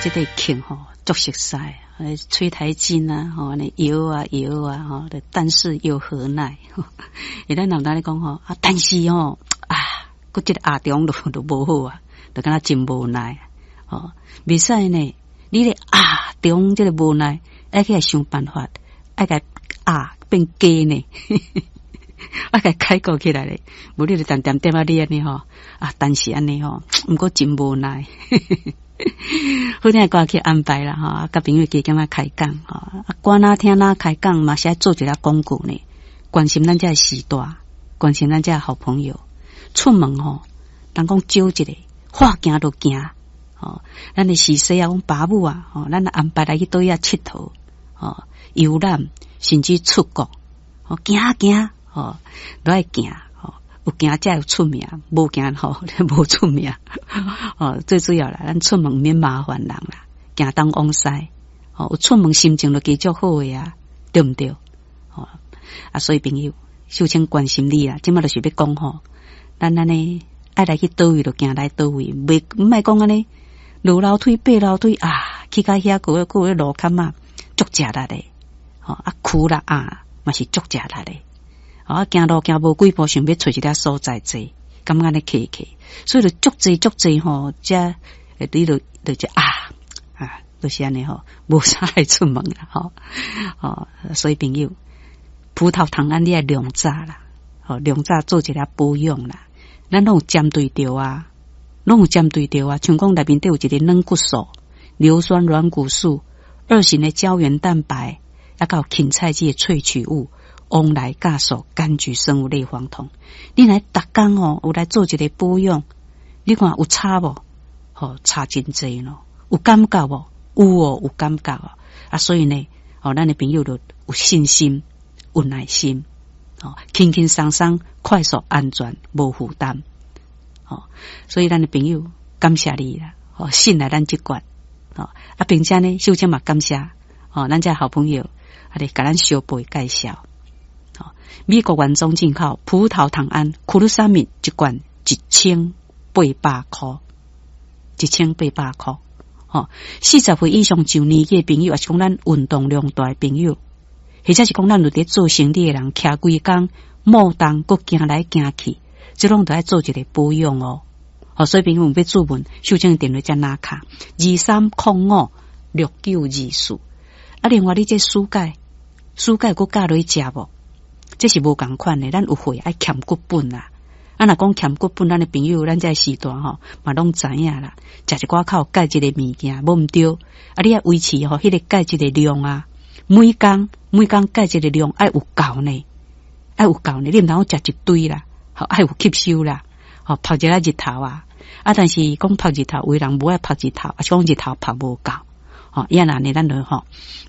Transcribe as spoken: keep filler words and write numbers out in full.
这个庆吼足熟悉，呃，催台金啊，吼，那摇啊摇啊，吼，但是又何奈？伊咱南大咧讲吼，啊，但是吼啊，佫即个阿中都都无好啊，就敢若真无奈，吼，袂使呢，你咧阿中即个无奈，爱去想办法，爱甲啊变假呢。我甲开讲起来咧，无你就点点点啊你安尼吼啊，但是安尼吼，毋过真无奈，好听歌去安排啦吼，甲朋友加减啊开讲吼，啊歌哪听哪开讲嘛是爱做一个广告呢，关心咱遮时代，关心咱遮好朋友，出门吼，人讲少一个，话行都行，吼，咱的时势啊，阮爸母啊，吼，咱安排来去倒遐佚佗，吼，游览甚至出国，吼，行行。吼，都爱行，吼，有行才有出名，无行吼无出名。哦，最主要啦，咱出门免麻烦人啦，行东往西，哦，有出门心情就继续好诶啊，对毋对？哦，啊，所以朋友，首先关心你啦，即马就是要讲吼，咱安尼爱来去倒位就行来倒位，袂毋爱讲安尼，落楼梯爬楼梯啊，去到遐个个个路坎啊，足食力咧，吼啊苦啦啊，嘛是足食力咧。啊，行路行无几步，想要找一个所在坐，感觉咧客客，所以就足济足济吼，遮诶，你就就就啊啊，就是安尼吼，无啥爱出门啦吼，哦，所以朋友，葡萄糖胺你爱量早啦，吼，量早做一个保养啦，咱拢有针对着啊，拢有针对着啊，像讲内面都有一个软骨素、硫酸软骨素、二型的胶原蛋白，还有芹菜剂的萃取物。往来酵素、柑橘生物类黄酮，你来逐工哦，有来做一个保养，你看有差无？吼、哦，差真济咯，有感觉无？有哦，有感觉哦。啊，所以呢，哦，咱的朋友就有信心、有耐心，哦，轻轻松松、快速、安全、无负担，哦，所以咱的朋友感谢你啦，哦，信赖咱这关，哦，啊，并且呢，首先嘛感谢，哦，咱这好朋友，啊，咧甲咱小辈介绍。美国原装进口葡萄糖胺库鲁沙米一罐一千八百块，一千八百块。吼，四十岁以上就年纪的朋友，也是讲咱运动量大的朋友，或者是讲咱有伫做生意的人，徛规工莫动，佮行来行去，这拢都要做一个保养哦。好，所以朋友要注文，首先电话才拿卡二三零五六九二四。啊，另外你这暑假暑假佮加落去食无？这是无共款的，咱有会爱欠骨本啦。啊，若讲欠骨本，咱的朋友，咱这时段吼，嘛拢知影啦。食一寡靠钙质的物件，无毋对。啊，你要维持吼，迄个钙质的量啊，每工每工钙质的量爱有够呢，爱有够呢。你毋通食一堆啦，好爱有吸收啦，好晒一下日头啊。啊，但是讲晒日头，有人无爱晒日头，啊，讲日头晒无够，吼，伊安尼咱就吼。